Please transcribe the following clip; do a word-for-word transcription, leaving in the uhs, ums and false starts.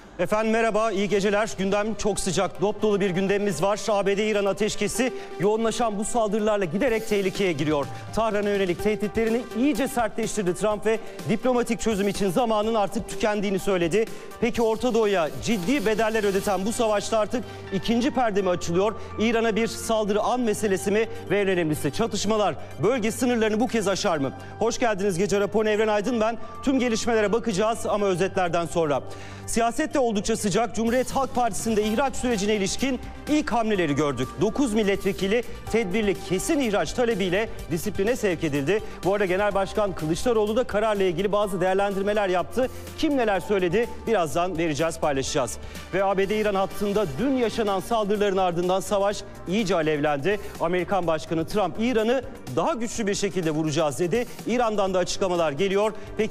Efendim merhaba, iyi geceler. Gündem çok sıcak, dop dolu bir gündemimiz var. A B D-İran ateşkesi yoğunlaşan bu saldırılarla giderek tehlikeye giriyor. Tahran'a yönelik tehditlerini iyice sertleştirdi Trump ve diplomatik çözüm için zamanın artık tükendiğini söyledi. Peki Orta Doğu'ya ciddi bedeller ödeten bu savaşta artık ikinci perde mi açılıyor? İran'a bir saldırı an meselesi mi? Ve en önemlisi çatışmalar bölge sınırlarını bu kez aşar mı? Hoş geldiniz Gece Raporu'na, Evren Aydın ben. Tüm gelişmelere bakacağız ama özetlerden sonra. Siyasette oldukça sıcak. Cumhuriyet Halk Partisi'nde ihraç sürecine ilişkin ilk hamleleri gördük. dokuz milletvekili tedbirli kesin ihraç talebiyle disipline sevk edildi. Bu arada Genel Başkan Kılıçdaroğlu da kararla ilgili bazı değerlendirmeler yaptı. Kim neler söyledi birazdan vereceğiz, paylaşacağız. Ve A B D-İran hattında dün yaşanan saldırıların ardından savaş iyice alevlendi. Amerikan Başkanı Trump İran'ı daha güçlü bir şekilde vuracağız dedi. İran'dan da açıklamalar geliyor. Peki